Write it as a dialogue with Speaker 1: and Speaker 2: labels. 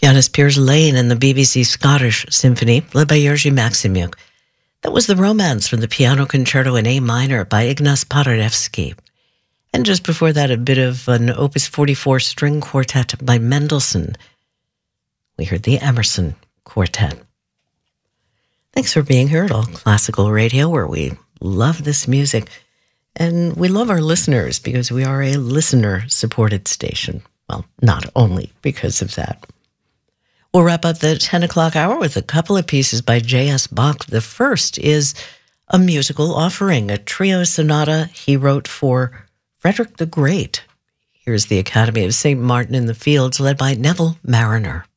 Speaker 1: Janis Piers Lane and the BBC Scottish Symphony, led by Jerzy Maksymuk. That was the Romance from the Piano Concerto in A minor by Ignaz Paderewski. And just before that, a bit of an Opus 44 string quartet by Mendelssohn. We heard the Emerson Quartet. Thanks for being here at All Classical Radio, where we love this music. And we love our listeners because we are a listener-supported station. Well, not only because of that. We'll wrap up the 10 o'clock hour with a couple of pieces by J.S. Bach. The first is a musical offering, a trio sonata he wrote for Frederick the Great. Here's the Academy of St. Martin in the Fields, led by Neville Marriner.